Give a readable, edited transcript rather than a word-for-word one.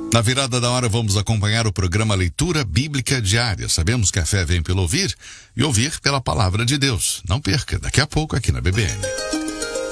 Na virada da hora vamos acompanhar o programa Leitura Bíblica Diária. Sabemos que a fé vem pelo ouvir e ouvir pela palavra de Deus. Não perca, daqui a pouco aqui na BBN.